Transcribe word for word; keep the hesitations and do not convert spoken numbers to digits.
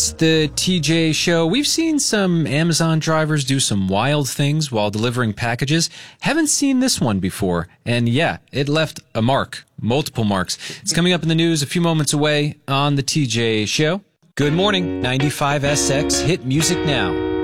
It's the T J Show. We've seen some Amazon drivers do some wild things while delivering packages. Haven't seen this one before. And yeah, it left a mark, multiple marks. It's coming up in the news a few moments away on the T J Show. Good morning, ninety-five S X Hit Music Now.